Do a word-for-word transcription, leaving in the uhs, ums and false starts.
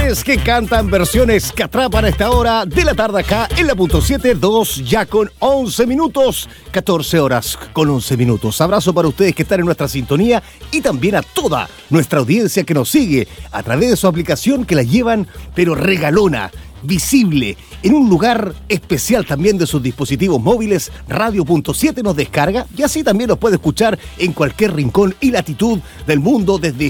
Mujeres que cantan versiones que atrapan a esta hora de la tarde acá en la punto siete, dos ya con once minutos, catorce horas con once minutos. Abrazo para ustedes que están en nuestra sintonía y también a toda nuestra audiencia que nos sigue a través de su aplicación, que la llevan pero regalona, visible, en un lugar especial también de sus dispositivos móviles. Radio punto siete nos descarga y así también nos puede escuchar en cualquier rincón y latitud del mundo desde